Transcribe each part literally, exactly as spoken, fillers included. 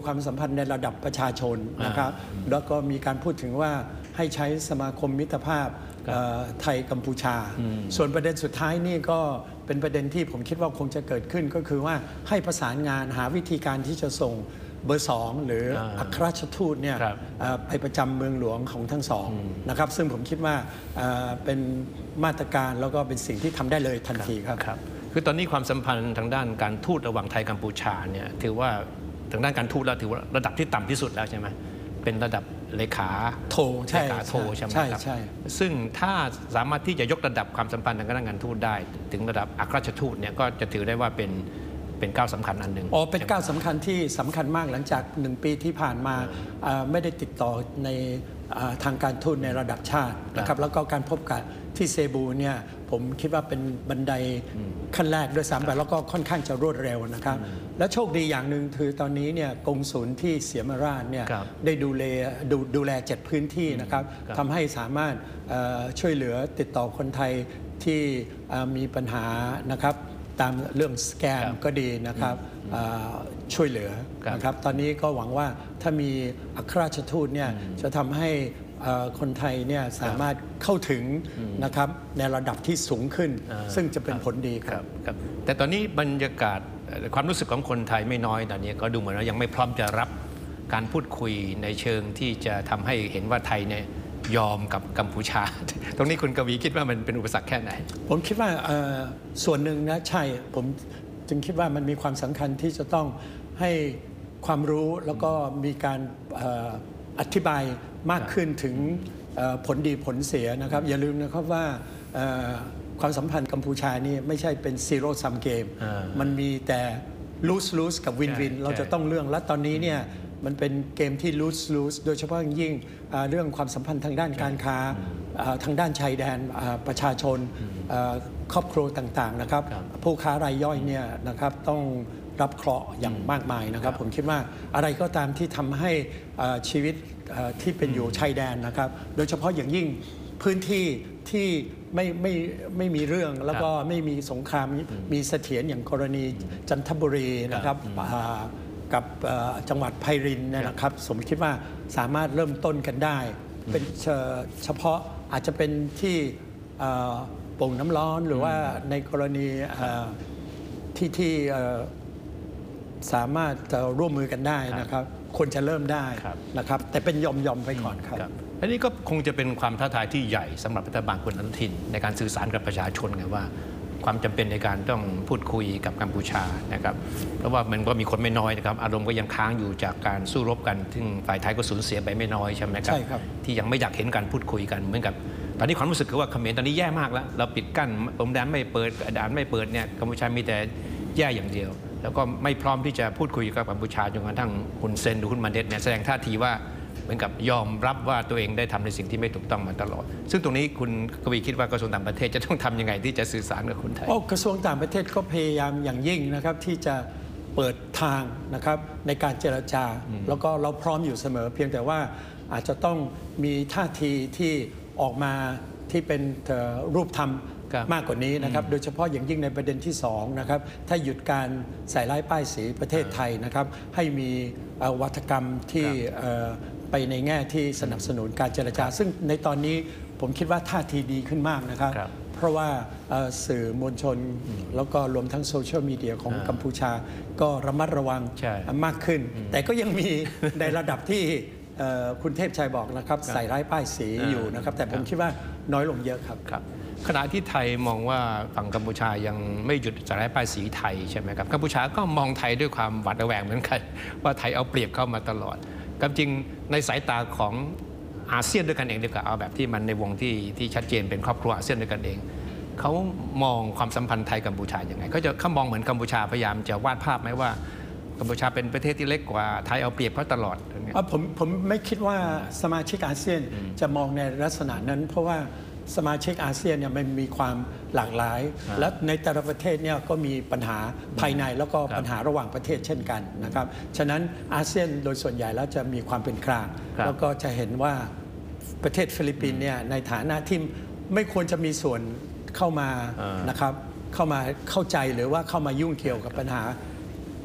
ความสัมพันธ์ในระดับประชาชนนะครับแล้วก็มีการพูดถึงว่าให้ใช้สมาคมมิตรภาพไทยกัมพูชาส่วนประเด็นสุดท้ายนี่ก็เป็นประเด็นที่ผมคิดว่าคงจะเกิดขึ้นก็คือว่าให้ประสานงานหาวิธีการที่จะส่งเบอร์สองหรืออัครราชทูตเนี่ยไปประจำเมืองหลวงของทั้งสองนะครับซึ่งผมคิดว่าเป็นมาตรการแล้วก็เป็นสิ่งที่ทำได้เลยทันทีครับคือตอนนี้ความสัมพันธ์ทางด้านการทูตระหว่างไทยกัมพูชาเนี่ยถือว่าทางด้านการทูตแล้วถือว่าระดับที่ต่ำที่สุดแล้วใช่ไหมเป็นระดับเลขาโทใช่เลขาโทใช่ไหมครับใช่ซึ่งถ้าสามารถที่จะยกระดับความสัมพันธ์ทางด้านการทูตได้ถึงระดับอัครราชทูตเนี่ยก็จะถือได้ว่าเป็นเป็นก้าวสำคัญอันหนึ่งอ๋อเป็นก้าวสำคัญที่สำคัญมากหลังจากหนึ่งปีที่ผ่านมาไม่ได้ติดต่อในทางการทูตในระดับชาตินะครับแล้วก็การพบกันที่เซบูเนี่ยผมคิดว่าเป็นบันไดขั้นแรกด้วยซ้ำไปแล้วก็ค่อนข้างจะรวดเร็วนะครับและโชคดีอย่างหนึ่งคือตอนนี้เนี่ยกงศูนย์ที่เสียมราชเนี่ยได้ดูแลดูดูแลเจ็ดพื้นที่นะครับทำให้สามารถช่วยเหลือติดต่อคนไทยที่มีปัญหานะครับตามเรื่องสแกมก็ดีนะครับช่วยเหลือนะครับตอนนี้ก็หวังว่าถ้ามีอัครราชทูตเนี่ยจะทำให้คนไทยเนี่ยสามารถเข้าถึงนะครับในระดับที่สูงขึ้นซึ่งจะเป็นผลดีครับแต่ตอนนี้บรรยากาศความรู้สึกของคนไทยไม่น้อยตอนนี้ก็ดูเหมือนว่ายังไม่พร้อมจะรับการพูดคุยในเชิงที่จะทำให้เห็นว่าไทยเนี่ยยอมกับกัมพูชาตรงนี้คุณกวีคิดว่ามันเป็นอุปสรรคแค่ไหนผมคิดว่าส่วนหนึ่งนะใช่ผมจึงคิดว่ามันมีความสำคัญที่จะต้องให้ความรู้แล้วก็มีการอธิบายมากขึ้นถึงผลดีผลเสียนะครับอย่าลืมนะครับว่าความสัมพันธ์กัมพูชานี่ไม่ใช่เป็นซีโร่ซัมเกมมันมีแต่ lose lose กับ win win เราจะต้องเรื่องและตอนนี้เนี่ยมันเป็นเกมที่ lose lose โดยเฉพาะยิ่งเรื่องความสัมพันธ์ทางด้านการค้าทางด้านชายแดนประชาชนครอบครัวต่างๆนะครับผู้ค้ารายย่อยเนี่ยนะครับต้องรับเคราะห์อย่างมากมายนะครับผมคิดว่าอะไรก็ตามที่ทำให้ชีวิตที่เป็นอยู่ชายแดนนะครับโดยเฉพาะอย่างยิ่งพื้นที่ที่ไม่ไม่ไม่มีเรื่องแล้วก็ไม่มีสงครามมีเสถียรอย่างกรณีจันทบุรีนะครับกับจังหวัดไพรินนะครับผมคิดว่าสามารถเริ่มต้นกันได้เป็นเฉพาะอาจจะเป็นที่โป่งน้ำร้อนหรือว่าในกรณีที่ที่สามารถจะร่วมมือกันได้นะครับควรจะเริ่มได้นะครับแต่เป็นยอมยอมไปก่อนครับอันนี้ก็คงจะเป็นความท้าทายที่ใหญ่สำหรับรัฐบาลคุณอนุทินในการสื่อสารกับประชาชนไงว่าความจำเป็นในการต้องพูดคุยกับกัมพูชานะครับเพราะว่ามันก็มีคนไม่น้อยนะครับอารมณ์ก็ยังค้างอยู่จากการสู้รบกันซึ่งฝ่ายไทยก็สูญเสียไปไม่น้อยใช่ไหมครับที่ยังไม่อยากเห็นการพูดคุยกันเหมือนกับตอนนี้ความรู้สึกคือว่าเขมรตอนนี้แย่มากแล้วเราปิดกั้นพรมแดนไม่เปิดด่านไม่เปิดเนี่ยกัมพูชามีแต่แย่อย่างเดียวแล้วก็ไม่พร้อมที่จะพูดคุยกับกัมพูชาจนกระทั่งฮุนเซนหรือฮุนมาเดตเนี่ยแสดงท่าทีว่าเหมือนกับยอมรับว่าตัวเองได้ทำในสิ่งที่ไม่ถูกต้องมาตลอดซึ่งตรงนี้คุณกวีคิดว่ากระทรวงต่างประเทศจะต้องทำยังไงที่จะสื่อสารกับคนไทยกระทรวงต่างประเทศก็พยายามอย่างยิ่งนะครับที่จะเปิดทางนะครับในการเจรจาแล้วก็เราพร้อมอยู่เสมอเพียงแต่ว่าอาจจะต้องมีท่าทีที่ออกมาที่เป็นรูปธรรมมากกว่านี้นะครับโดยเฉพาะอย่างยิ่งในประเด็นที่สองนะครับถ้าหยุดการใส่ร้ายป้ายสีประเทศไทยนะครับให้มีวัฒกรรมที่ไปในแง่ที่สนับสนุนการเจรจาซึ่งในตอนนี้ผมคิดว่าท่าทีดีขึ้นมากนะครับเพราะว่าสื่อมวลชนแล้วก็รวมทั้งโซเชียลมีเดียของกัมพูชาก็ระมัดระวังมากขึ้นแต่ก็ยังมีในระดับที่คุณเทพชัยบอกนะครับใส่ร้ายป้ายสีอยู่นะครับแต่ผมคิดว่าน้อยลงเยอะครับขณะที่ไทยมองว่าฝั่งกัมพูชายังไม่หยุดใส่ร้ายป้ายสีไทยใช่ไหมครับกัมพูชาก็มองไทยด้วยความหวาดระแวงเหมือนกันว่าไทยเอาเปรียบเข้ามาตลอดความจริงในสายตาของอาเซียนด้วยกันเองดีกว่าเอาแบบที่มันในวงที่ที่ชัดเจนเป็นครอบครัวอาเซียนด้วยกันเองเขามองความสัมพันธ์ไทยกัมพูชาอย่างไงเขาจะเขามองเหมือนกัมพูชาพยายามจะวาดภาพไหมว่ากัมพูชาเป็นประเทศที่เล็กกว่าไทยเอาเปรียบเขาตลอดผมผมไม่คิดว่าสมาชิกอาเซียนจะมองในลักษณะนั้นเพราะว่าสมาชิกอาเซียนเนี่ยมันมีความหลากหลายและในแต่ละประเทศเนี่ยก็มีปัญหาภายในแล้วก็ปัญหาระหว่างประเทศเช่นกันนะครับฉะนั้นอาเซียนโดยส่วนใหญ่แล้วจะมีความเป็นกลางแล้วก็จะเห็นว่าประเทศฟิลิปปินส์เนี่ยในฐานะที่ไม่ควรจะมีส่วนเข้ามานะครับเข้ามาเข้าใจหรือว่าเข้ามายุ่งเกี่ยวกับปัญหา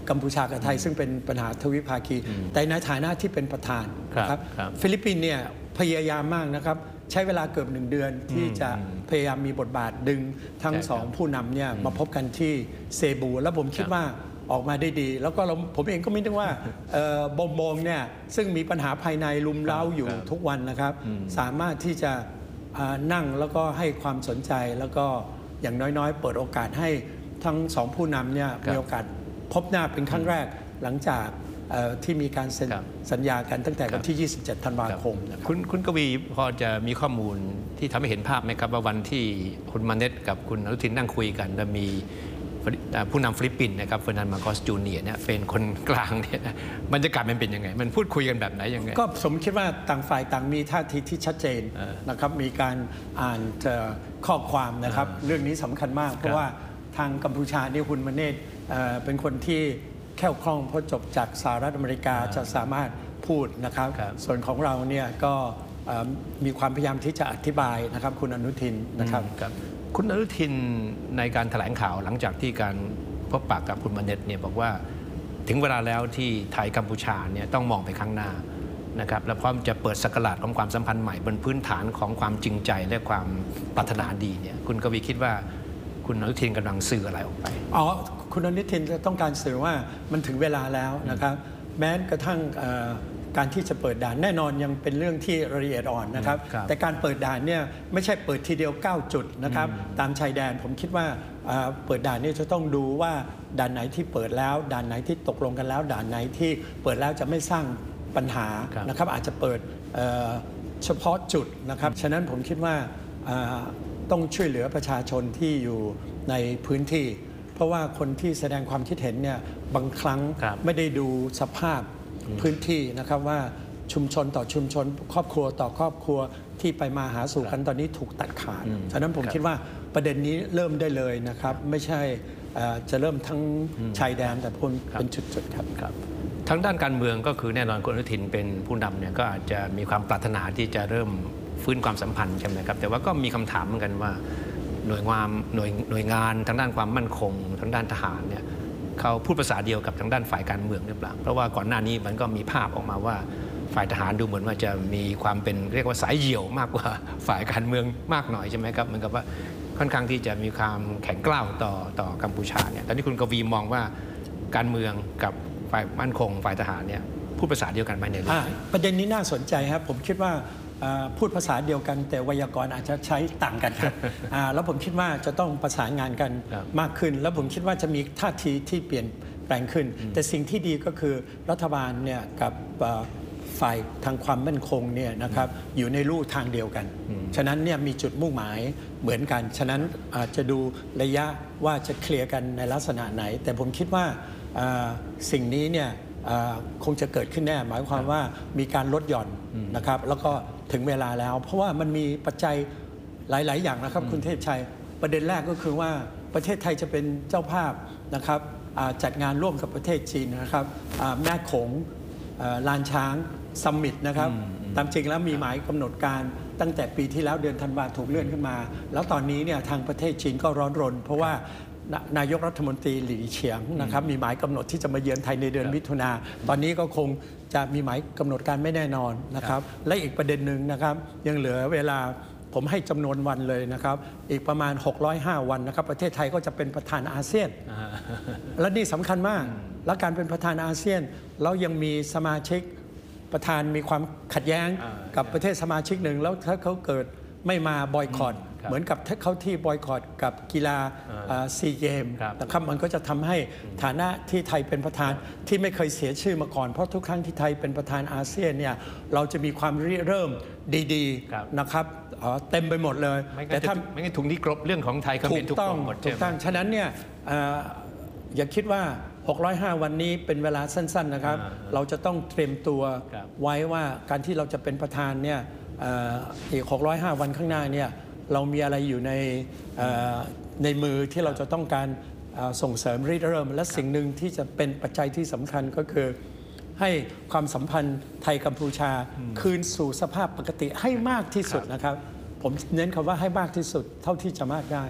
กัมพูชากับไทยซึ่งเป็นปัญหาทวิภาคีแต่ในฐานะที่เป็นประธานนะครับฟิลิปปินส์เนี่ยพยายามมากนะครับใช้เวลาเกือบหนึ่งเดือนที่จะพยายามมีบทบาทดึงทั้งสองผู้นำเนี่ยมาพบกันที่เซบูแล้วผมคิดว่าออกมาได้ดีแล้วก็ผมเองก็ไม่ได้ว่าบงบงเนี่ยซึ่งมีปัญหาภายในลุมเล้าอยู่ทุกวันนะครับสามารถที่จะนั่งแล้วก็ให้ความสนใจแล้วก็อย่างน้อยๆเปิดโอกาสให้ทั้งสองผู้นำเนี่ยมีโอกาสพบหน้าเป็นครั้งแรกหลังจากที่มีการเซ็นสัญญากันตั้งแต่วันที่ ยี่สิบเจ็ด ธันวาคมคุณคุณกวีพอจะมีข้อมูลที่ทำให้เห็นภาพไหมครับว่าวันที่คุณมาเน็ตกับคุณอนุทินนั่งคุยกันแล้วมีผู้นำฟิลิปปินส์นะครับเฟอร์นันด์ มาโกส จูเนียร์เนี่ยเป็นคนกลางเนี่ยบรรยากาศมันเป็นยังไงมันพูดคุยกันแบบไหนยังไงก็ผมคิดว่าต่างฝ่ายต่างมีท่าทีที่ชัดเจนนะครับมีการอ่านข้อความนะครับเรื่องนี้สำคัญมากเพราะว่าทางกัมพูชาเนี่ยคุณมาเนตเป็นคนที่แคล่วคล่องเพราะจบจากสหรัฐอเมริกาจะสามารถพูดนะครับส่วนของเราเนี่ยก็มีความพยายามที่จะอธิบายนะครับคุณอนุทินนะครับคุณอนุทินในการแถลงข่าวหลังจากที่การพบปะกับคุณมาเน็ตเนี่ยบอกว่าถึงเวลาแล้วที่ไทยกัมพูชาเนี่ยต้องมองไปข้างหน้านะครับและพร้อมจะเปิดศักราชของความสัมพันธ์ใหม่บนพื้นฐานของความจริงใจและความปรารถนาดีเนี่ยคุณกวีคิดว่าคุณอนุทินกำลังสื่ออะไรออกไปอ๋อคุณอนุทินจะต้องการสื่อว่ามันถึงเวลาแล้วนะครับแม้กระทั่งการที่จะเปิดด่านแน่นอนยังเป็นเรื่องที่ละเอียดอ่อนนะครับแต่การเปิดด่านเนี่ยไม่ใช่เปิดทีเดียวเก้าจุดนะครับตามชายแดนผมคิดว่าเปิดด่านนี่จะต้องดูว่าด่านไหนที่เปิดแล้วด่านไหนที่ตกลงกันแล้วด่านไหนที่เปิดแล้วจะไม่สร้างปัญหานะครับอาจจะเปิดเฉพาะจุดนะครับฉะนั้นผมคิดว่าต้องช่วยเหลือประชาชนที่อยู่ในพื้นที่เพราะว่าคนที่แสดงความคิดเห็นเนี่ยบางครั้งไม่ได้ดูสภาพพื้นที่นะครับว่าชุมชนต่อชุมชนครอบครัวต่อครอบครัวที่ไปมาหาสู่กันตอนนี้ถูกตัดขาดฉะนั้นผมคิดว่าประเด็นนี้เริ่มได้เลยนะครับไม่ใช่จะเริ่มทั้งชายแดนแต่พ้นเป็นจุดๆครับทั้งด้านการเมืองก็คือแน่นอนคุณอนุทินเป็นผู้นำเนี่ยก็อาจจะมีความปรารถนาที่จะเริ่มฟื้นความสัมพันธ์ใช่ไหมครับแต่ว่าก็มีคำถามเหมือนกันว่าหน่วยงานหน่วยหน่วยงานทางด้านความมั่นคงทางด้านทหารเนี่ยเขาพูดภาษาเดียวกับทางด้านฝ่ายการเมืองหรือเปล่าเพราะว่าก่อนหน้านี้มันก็มีภาพออกมาว่าฝ่ายทหารดูเหมือนว่าจะมีความเป็นเรียกว่าสายเหี่ยวมากกว่าฝ่ายการเมืองมากหน่อยใช่ไหมครับเหมือนกับว่าค่อนข้างที่จะมีความแข็งกร้าวต่อต่อกัมพูชาเนี่ยตอนนี้คุณกวีมองว่าการเมืองกับฝ่ายมั่นคงฝ่ายทหารเนี่ยพูดภาษาเดียวกันไหมในเรื่องประเด็นนี้น่าสนใจครับผมคิดว่าพูดภาษาเดียวกันแต่ไวยากรณ์อาจจะใช้ต่างกันครับ แล้วผมคิดว่าจะต้องประสานงานกันมากขึ้นแล้วผมคิดว่าจะมีท่าทีที่เปลี่ยนแปลงขึ้นแต่สิ่งที่ดีก็คือรัฐบาลเนี่ยกับฝ่ายทางความมั่นคงเนี่ยนะครับอยู่ในลู่ทางเดียวกันฉะนั้นเนี่ยมีจุดมุ่งหมายเหมือนกันฉะนั้นอาจจะดูระยะว่าจะเคลียร์กันในลักษณะไหนแต่ผมคิดว่าสิ่งนี้เนี่ยคงจะเกิดขึ้นแน่หมายความว่ามีการลดหย่อนนะครับแล้วก็ถึงเวลาแล้วเพราะว่ามันมีปัจจัยหลายๆอย่างนะครับคุณเทพชัยประเด็นแรกก็คือว่าประเทศไทยจะเป็นเจ้าภาพนะครับจัดงานร่วมกับประเทศจีนนะครับแม่โขงลานช้างซัมมิตนะครับตามจริงแล้วมีหมายกำหนดการตั้งแต่ปีที่แล้วเดือนธันวาคมถูกเลื่อนขึ้นมาแล้วตอนนี้เนี่ยทางประเทศจีนก็ร้อนรนเพราะว่านายกรัฐมนตรีหลี่เฉียงนะครับมีหมายกำหนดที่จะมาเยือนไทยในเดือนมิถุนาตอนนี้ก็คงจะมีหมายกำหนดการไม่แน่นอนนะครับและอีกประเด็นหนึ่งนะครับยังเหลือเวลาผมให้จำนวนวันเลยนะครับอีกประมาณหกร้อยห้าวันนะครับประเทศไทยก็จะเป็นประธานอาเซียนและนี่สำคัญมากและการเป็นประธานอาเซียนแล้วยังมีสมาชิกประธานมีความขัดแย้งกับประเทศสมาชิกหนึ่งแล้วถ้าเขาเกิดไม่มาบอยคอตเหมือนกับเขาที่บอยคอตกับกีฬาซีเกมนะครับมันก็จะทำให้ฐานะที่ไทยเป็นประธานที่ไม่เคยเสียชื่อมาก่อนเพราะทุกครั้งที่ไทยเป็นประธานอาเซียนเนี่ยเราจะมีความริเริ่มดีๆนะครับเต็มไปหมดเลยแต่ถ้าไม่งั้นถุงนี้กรบเรื่องของไทยก็เป็นทุกต้องถูกต้องฉะนั้นเนี่ยอย่าคิดว่าหกร้อยห้าวันนี้เป็นเวลาสั้นๆนะครับเราจะต้องเตรียมตัวไว้ว่าการที่เราจะเป็นประธานเนี่ยอีกหกร้อยห้าวันข้างหน้าเนี่ยเรามีอะไรอยู่ในในมือที่เราจะต้องการส่งเสริมริเริ่มและสิ่งหนึ่งที่จะเป็นปัจจัยที่สำคัญก็คือให้ความสัมพันธ์ไทยกัมพูชาคืนสู่สภาพปกติให้มากที่สุดนะครับผมเน้นคำว่าให้มากที่สุดเท่าที่จะมากได้ครับ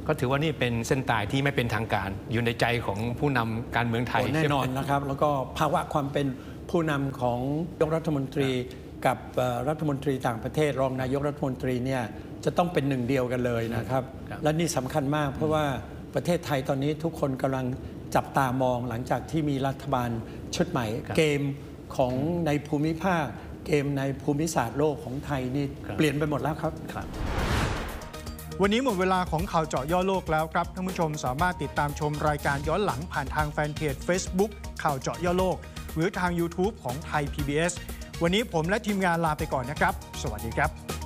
ก็ถือว่านี่เป็นเส้นตายที่ไม่เป็นทางการอยู่ในใจของผู้นำการเมืองไทยแน่นอนนะครับ แล้วก็ภาวะความเป็นผู้นำของนายกรัฐมนตรีกับรัฐมนตรีต่างประเทศรองนายกรัฐมนตรีเนี่ยจะต้องเป็นหนึ่งเดียวกันเลยนะครับ และนี่สำคัญมากเพราะว่าประเทศไทยตอนนี้ทุกคนกำลังจับตามองหลังจากที่มีรัฐบาลชุดใหม่เกมของในภูมิภาคเกมในภูมิศาสตร์โลกของไทยนี่เปลี่ยนไปหมดแล้วครับวันนี้หมดเวลาของข่าวเจาะย่อโลกแล้วครับท่านผู้ชมสามารถติดตามชมรายการย้อนหลังผ่านทางแฟนเพจ Facebook ข่าวเจาะย่อโลกหรือทาง YouTube ของไทย พี บี เอส วันนี้ผมและทีมงานลาไปก่อนนะครับสวัสดีครับ